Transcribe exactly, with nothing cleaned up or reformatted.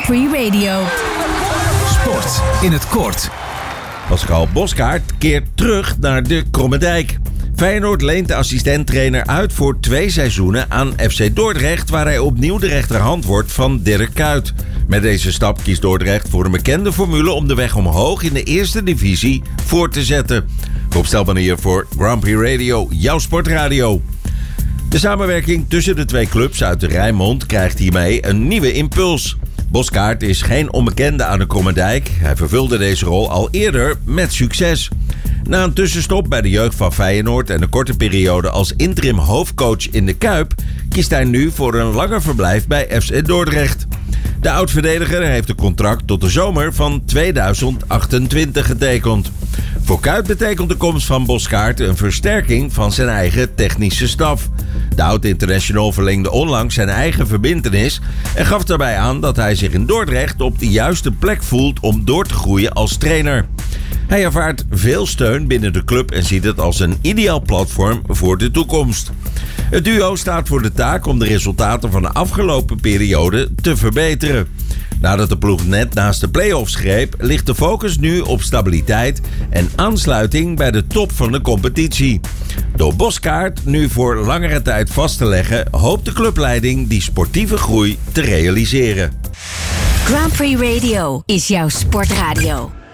Free Radio. Sport in het kort. Pascal Boskaert keert terug naar de Kromme Dijk. Feyenoord leent de assistent-trainer uit voor twee seizoenen aan F C Dordrecht, waar hij opnieuw de rechterhand wordt van Dirk Kuyt. Met deze stap kiest Dordrecht voor een bekende formule om de weg omhoog in de eerste divisie voor te zetten. Rob Stelman hier voor Grand Prix Radio, jouw sportradio. De samenwerking tussen de twee clubs uit de Rijnmond krijgt hiermee een nieuwe impuls. Boskaert is geen onbekende aan de Kromme Dijk. Hij vervulde deze rol al eerder met succes. Na een tussenstop bij de jeugd van Feyenoord en een korte periode als interim hoofdcoach in de Kuip, kiest hij nu voor een langer verblijf bij F C Dordrecht. De oud-verdediger heeft een contract tot de zomer van tweeduizend achtentwintig getekend. Voor Kuyt betekent de komst van Boskaert een versterking van zijn eigen technische staf. De oud-international verlengde onlangs zijn eigen verbintenis en gaf daarbij aan dat hij zich in Dordrecht op de juiste plek voelt om door te groeien als trainer. Hij ervaart veel steun binnen de club en ziet het als een ideaal platform voor de toekomst. Het duo staat voor de taak om de resultaten van de afgelopen periode te verbeteren. Nadat de ploeg net naast de play-offs greep, ligt de focus nu op stabiliteit en aansluiting bij de top van de competitie. Door Boskaert nu voor langere tijd vast te leggen, hoopt de clubleiding die sportieve groei te realiseren. Grand Prix Radio is jouw sportradio.